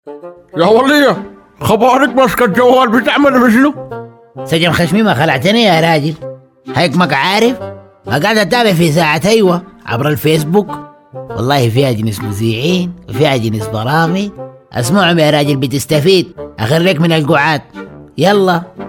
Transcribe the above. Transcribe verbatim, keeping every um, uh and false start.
يا ولية، خبارك ماسكة الجوال بتعمل بشنو؟ سجن خشمي ما خلعتني يا راجل. هيك عارف ما قاعد اتابع في ساعة ايوه عبر الفيسبوك. والله فيها جنس مذيعين وفيها جنس برامج، اسمعهم يا راجل بتستفيد. اخرك من القعاد. يلا